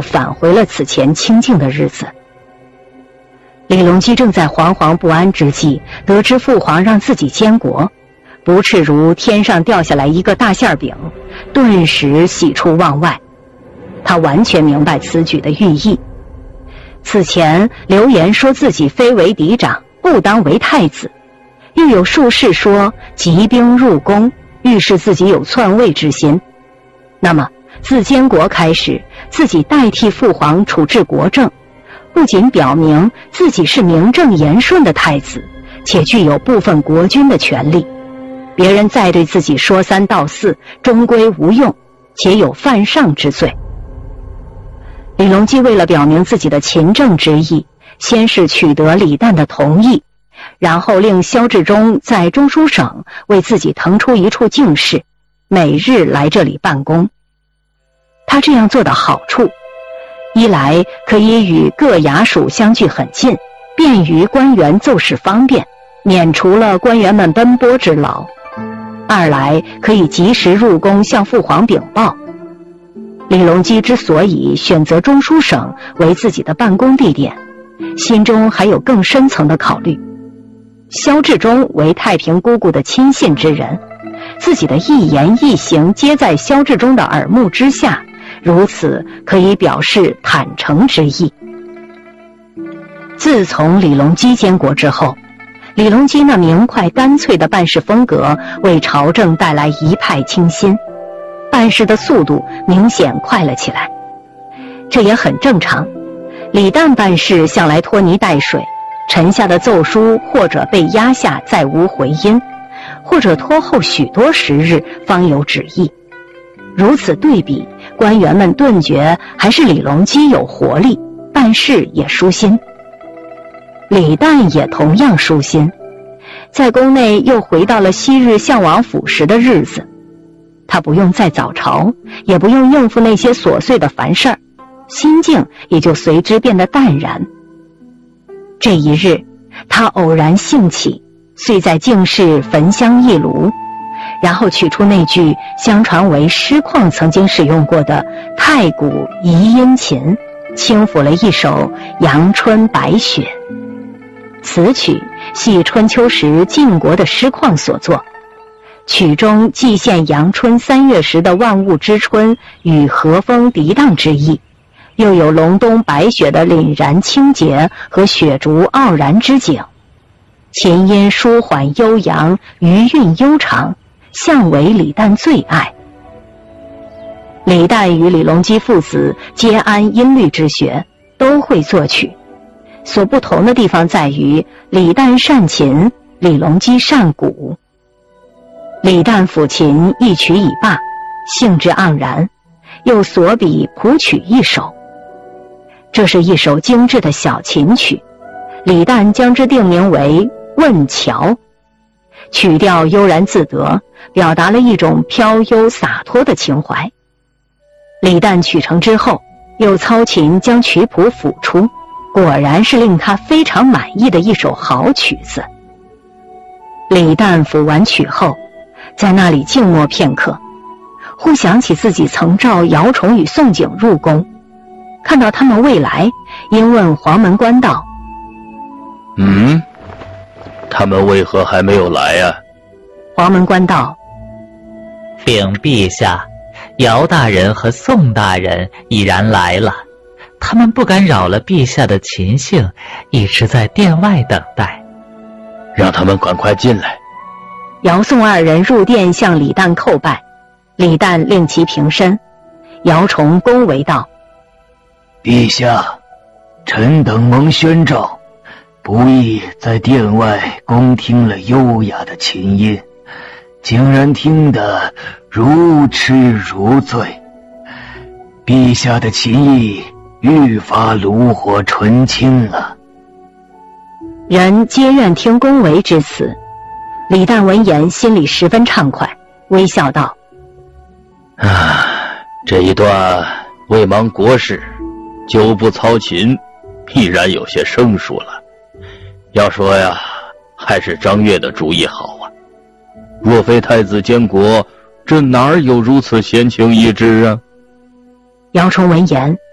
又返回了此前清静的日子。李隆基正在惶惶不安之际，得知父皇让自己监国，不啻如天上掉下来一个大馅饼，顿时喜出望外。他完全明白此举的寓意。此前流言说自己非为嫡长，不当为太子，又有术士说急兵入宫，预示自己有篡位之心。那么自监国开始，自己代替父皇处置国政，不仅表明自己是名正言顺的太子，且具有部分国君的权利。别人再对自己说三道四，终归无用，且有犯上之罪。李隆基为了表明自己的勤政之意，先是取得李旦的同意，然后令萧志忠在中书省为自己腾出一处净室，每日来这里办公。他这样做的好处，一来可以与各衙署相距很近，便于官员奏事方便，免除了官员们奔波之劳；二来可以及时入宫向父皇禀报。李隆基之所以选择中书省为自己的办公地点，心中还有更深层的考虑。萧志忠为太平姑姑的亲信之人，自己的一言一行皆在萧志忠的耳目之下，如此可以表示坦诚之意。自从李隆基监国之后，李隆基那明快干脆的办事风格为朝政带来一派清新，办事的速度明显快了起来。这也很正常，李旦办事向来拖泥带水，臣下的奏书或者被压下再无回音，或者拖后许多时日方有旨意。如此对比，官员们顿觉还是李隆基有活力，办事也舒心。李旦也同样舒心，在宫内又回到了昔日相王府时的日子。他不用再早朝，也不用应付那些琐碎的烦事儿，心境也就随之变得淡然。这一日，他偶然兴起，遂在净室焚香一炉，然后取出那具相传为师旷曾经使用过的太古遗音琴，轻抚了一首《阳春白雪》。此曲系春秋时晋国的师旷所作，曲中既现阳春3月时的万物之春与和风涤荡之意，又有隆冬白雪的凛然清洁和雪竹傲然之景。琴音舒缓悠扬，余韵悠长，向为李旦最爱。李旦与李隆基父子皆谙音律之学，都会作曲，所不同的地方在于李旦善琴，李隆基善鼓。李旦抚琴一曲已罢，兴致盎然，又所笔谱曲一首。这是一首精致的小琴曲，李旦将之定名为《问桥》，曲调悠然自得，表达了一种飘悠洒脱的情怀。李旦曲成之后，又操琴将曲谱抚出，果然是令他非常满意的一首好曲子。李旦抚完曲后，在那里静默片刻，忽想起自己曾召姚崇与宋璟入宫，看到他们未来，因问黄门官道：“ 他们为何还没有来啊？” 黄门官道：“ 禀陛下，姚大人和宋大人已然来了，他们不敢扰了陛下的琴兴，一直在殿外等待。” 让他们赶快进来。 姚宋二人入殿向李旦叩拜，李旦令其平身。姚崇恭维道：“ 陛下，臣等蒙宣召，不意在殿外恭听了优雅的琴音，竟然听得如痴如醉。陛下的琴艺愈发炉火纯青了。” 人皆愿听恭维之词。李旦闻言心里十分畅快，微笑道：“ 这一段为忙国事，久不操琴，必然有些生疏了。要说呀，还是张悦的主意好啊。若非太子监国，这哪儿有如此闲情逸致啊？” 姚崇闻言